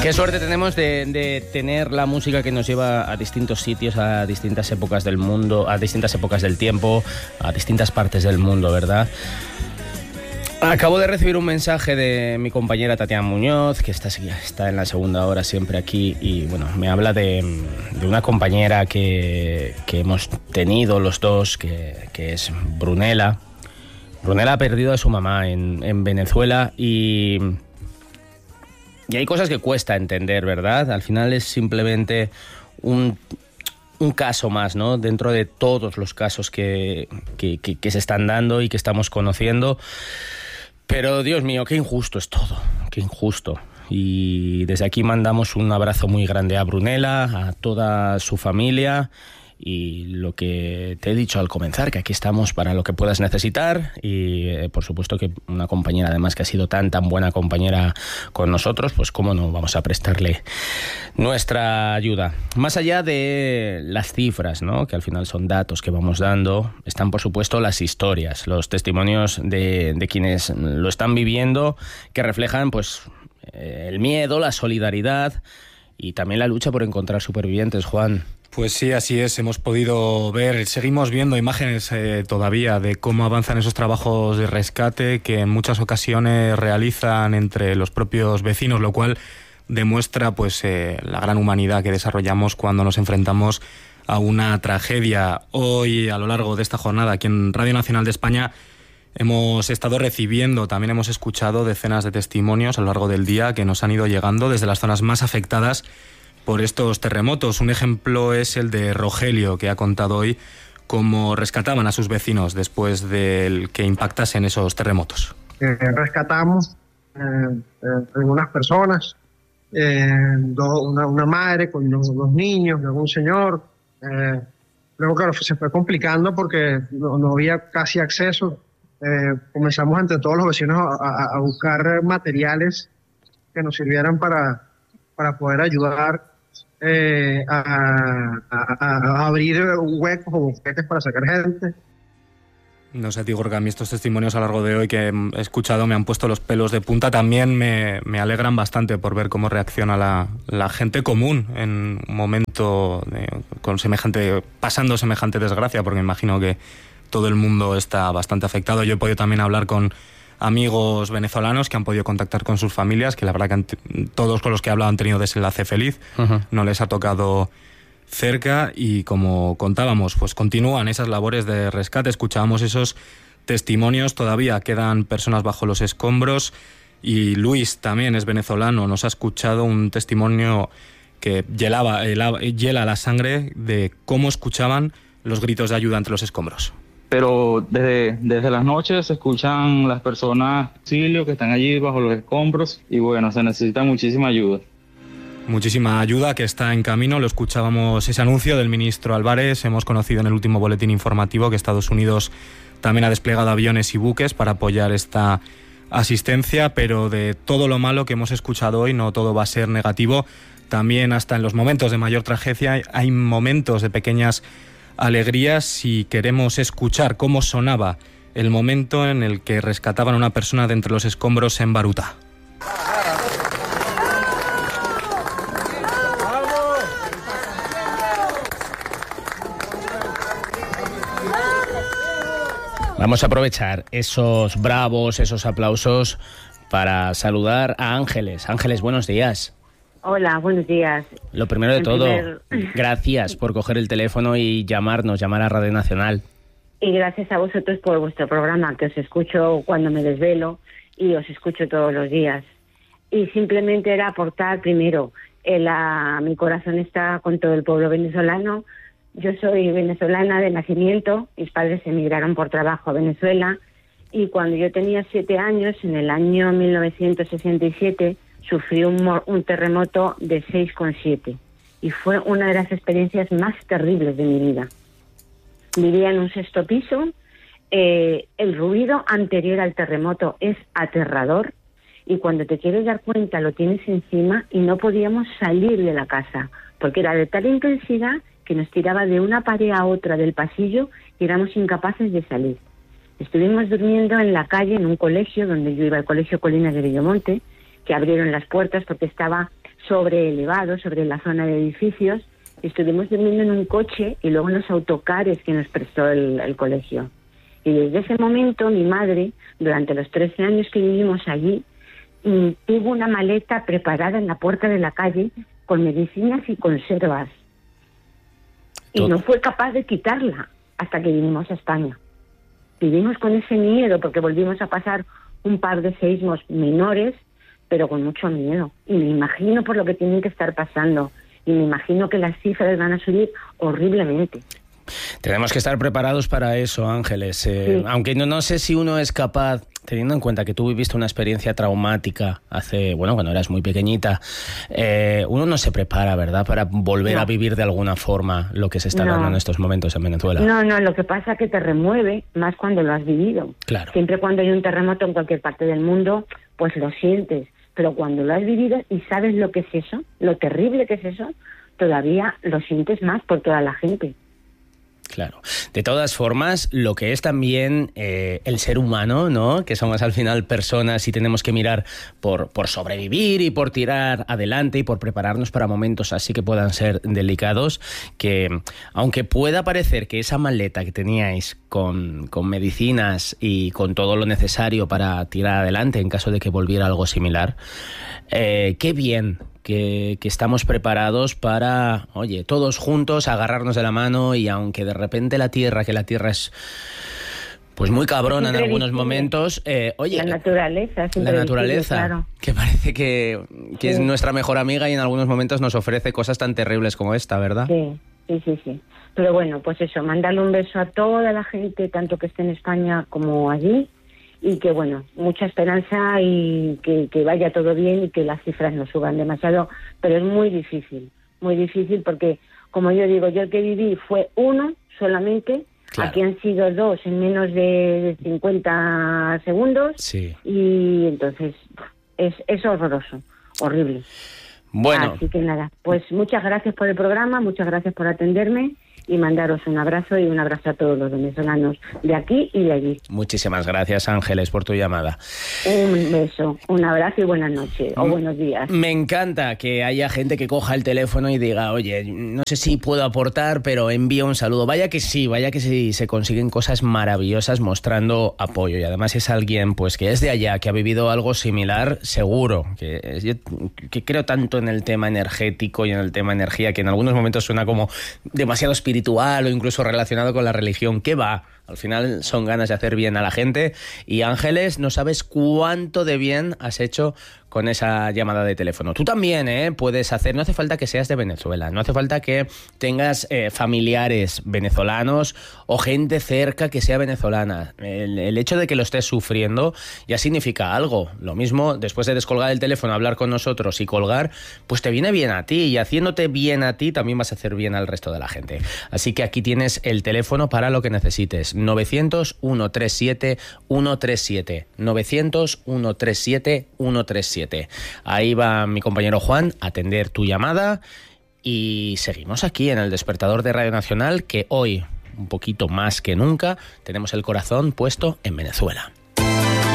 Qué suerte tenemos de tener la música que nos lleva a distintos sitios, a distintas épocas del mundo, a distintas épocas del tiempo, a distintas partes del mundo, ¿verdad? Acabo de recibir un mensaje de mi compañera Tatiana Muñoz, que está en la segunda hora siempre aquí, y bueno, me habla de una compañera que hemos tenido los dos, que es Brunella. Brunella ha perdido a su mamá en Venezuela y hay cosas que cuesta entender, ¿verdad? Al final es simplemente un caso más, ¿no? Dentro de todos los casos que se están dando y que estamos conociendo. Pero, Dios mío, qué injusto es todo, qué injusto. Y desde aquí mandamos un abrazo muy grande a Brunella, a toda su familia. Y lo que te he dicho al comenzar, que aquí estamos para lo que puedas necesitar y por supuesto que una compañera además que ha sido tan buena compañera con nosotros, pues cómo no vamos a prestarle nuestra ayuda. Más allá de las cifras, ¿no?, que al final son datos que vamos dando, están por supuesto las historias, los testimonios de quienes lo están viviendo, que reflejan pues el miedo, la solidaridad y también la lucha por encontrar supervivientes, Juan. Pues sí, así es. Hemos podido ver, seguimos viendo imágenes todavía de cómo avanzan esos trabajos de rescate que en muchas ocasiones realizan entre los propios vecinos, lo cual demuestra pues la gran humanidad que desarrollamos cuando nos enfrentamos a una tragedia. Hoy, a lo largo de esta jornada, aquí en Radio Nacional de España, hemos estado recibiendo, también hemos escuchado decenas de testimonios a lo largo del día que nos han ido llegando desde las zonas más afectadas por estos terremotos. Un ejemplo es el de Rogelio, que ha contado hoy cómo rescataban a sus vecinos después de que impactasen esos terremotos. Rescatamos algunas personas, una madre con dos niños, luego un señor. Luego, claro, se fue complicando porque no había casi acceso. Comenzamos entre todos los vecinos a buscar materiales que nos sirvieran para poder ayudar a abrir huecos o boquetes para sacar gente. No sé, Tigor, que a mí estos testimonios a lo largo de hoy que he escuchado me han puesto los pelos de punta. También me alegran bastante por ver cómo reacciona la gente común en un momento pasando semejante desgracia, porque me imagino que todo el mundo está bastante afectado. Yo he podido también hablar con amigos venezolanos que han podido contactar con sus familias, que la verdad que todos con los que he hablado han tenido desenlace feliz. Uh-huh. No les ha tocado cerca y, como contábamos, pues continúan esas labores de rescate. Escuchábamos esos testimonios, todavía quedan personas bajo los escombros y Luis también es venezolano, nos ha escuchado un testimonio que hiela la sangre de cómo escuchaban los gritos de ayuda entre los escombros. Pero desde las noches se escuchan las personas auxilio que están allí bajo los escombros y bueno, se necesita muchísima ayuda. Muchísima ayuda que está en camino. Lo escuchábamos, ese anuncio del ministro Álvarez. Hemos conocido en el último boletín informativo que Estados Unidos también ha desplegado aviones y buques para apoyar esta asistencia, pero de todo lo malo que hemos escuchado hoy no todo va a ser negativo. También hasta en los momentos de mayor tragedia hay momentos de pequeñas alegrías. Si queremos escuchar cómo sonaba el momento en el que rescataban a una persona de entre los escombros en Baruta. Vamos a aprovechar esos bravos, esos aplausos para saludar a Ángeles. Ángeles, buenos días. Hola, buenos días. Lo primero de todo, gracias por coger el teléfono y llamar a Radio Nacional. Y gracias a vosotros por vuestro programa, que os escucho cuando me desvelo y os escucho todos los días. Y simplemente era aportar primero, mi corazón está con todo el pueblo venezolano. Yo soy venezolana de nacimiento, mis padres emigraron por trabajo a Venezuela y cuando yo tenía 7 años, en el año 1967, sufrí un terremoto de 6,7 y fue una de las experiencias más terribles de mi vida. Vivía en un 6º piso, el ruido anterior al terremoto es aterrador y cuando te quieres dar cuenta lo tienes encima y no podíamos salir de la casa porque era de tal intensidad que nos tiraba de una pared a otra del pasillo y éramos incapaces de salir. Estuvimos durmiendo en la calle, en un colegio, donde yo iba al colegio Colinas de Bellomonte, que abrieron las puertas porque estaba sobre la zona de edificios. Estuvimos durmiendo en un coche y luego en los autocares que nos prestó el colegio. Y desde ese momento mi madre, durante los 13 años que vivimos allí, tuvo una maleta preparada en la puerta de la calle con medicinas y conservas. Y no fue capaz de quitarla hasta que vinimos a España. Vivimos con ese miedo porque volvimos a pasar un par de seísmos menores, pero con mucho miedo. Y me imagino por lo que tienen que estar pasando. Y me imagino que las cifras van a subir horriblemente. Tenemos que estar preparados para eso, Ángeles. Sí. Aunque no sé si uno es capaz, teniendo en cuenta que tú viviste una experiencia traumática cuando eras muy pequeñita, uno no se prepara, ¿verdad?, para volver a vivir de alguna forma lo que se está dando en estos momentos en Venezuela. No, lo que pasa es que te remueve más cuando lo has vivido. Claro. Siempre cuando hay un terremoto en cualquier parte del mundo, pues lo sientes. Pero cuando lo has vivido y sabes lo que es eso, lo terrible que es eso, todavía lo sientes más por toda la gente. Claro. De todas formas, lo que es también el ser humano, ¿no?, que somos al final personas y tenemos que mirar por sobrevivir y por tirar adelante y por prepararnos para momentos así que puedan ser delicados, que aunque pueda parecer que esa maleta que teníais con medicinas y con todo lo necesario para tirar adelante en caso de que volviera algo similar, qué bien que estamos preparados para, oye, todos juntos agarrarnos de la mano y aunque de repente la tierra es pues muy cabrona en algunos momentos, oye, la naturaleza, claro, que parece que es nuestra mejor amiga y en algunos momentos nos ofrece cosas tan terribles como esta, ¿verdad? Sí. Pero bueno, pues eso, mandarle un beso a toda la gente, tanto que esté en España como allí, y que bueno, mucha esperanza y que vaya todo bien y que las cifras no suban demasiado, pero es muy difícil porque, como yo digo, yo el que viví fue uno solamente, claro. Aquí han sido 2 en menos de 50 segundos, sí. Y entonces es horroroso, horrible. Bueno. Así que nada, pues muchas gracias por el programa, muchas gracias por atenderme y mandaros un abrazo y un abrazo a todos los venezolanos de aquí y de allí. Muchísimas gracias, Ángeles, por tu llamada. Un beso, un abrazo y buenas noches o buenos días. Me encanta que haya gente que coja el teléfono y diga, oye, no sé si puedo aportar, pero envío un saludo. Vaya que sí, se consiguen cosas maravillosas mostrando apoyo. Y además es alguien pues que es de allá, que ha vivido algo similar, seguro. Que creo tanto en el tema energético y en el tema energía, que en algunos momentos suena como demasiado espiritual o incluso relacionado con la religión. ¿Qué va? Al final son ganas de hacer bien a la gente. Y Ángeles, no sabes cuánto de bien has hecho con esa llamada de teléfono. Tú también puedes hacer, no hace falta que seas de Venezuela, no hace falta que tengas familiares venezolanos o gente cerca que sea venezolana. El hecho de que lo estés sufriendo ya significa algo. Lo mismo, después de descolgar el teléfono, hablar con nosotros y colgar, pues te viene bien a ti, y haciéndote bien a ti también vas a hacer bien al resto de la gente. Así que aquí tienes el teléfono para lo que necesites. 900-137-137. 900-137-137. Ahí va mi compañero Juan a atender tu llamada y seguimos aquí en el Despertador de Radio Nacional, que hoy, un poquito más que nunca, tenemos el corazón puesto en Venezuela.